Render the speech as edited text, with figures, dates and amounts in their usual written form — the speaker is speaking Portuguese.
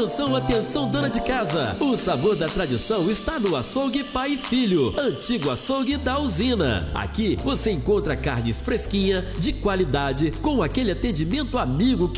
Atenção, atenção, dona de casa. O sabor da tradição está no Açougue Pai e Filho, antigo açougue da usina. Aqui você encontra carnes fresquinhas, de qualidade, com aquele atendimento amigo